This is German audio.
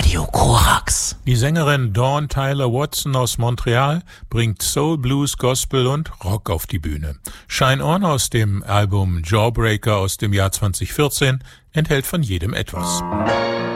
Radio Korax. Die Sängerin Dawn Tyler Watson aus Montreal bringt Soul, Blues, Gospel und Rock auf die Bühne. Shine On aus dem Album Jawbreaker aus dem Jahr 2014 enthält von jedem etwas.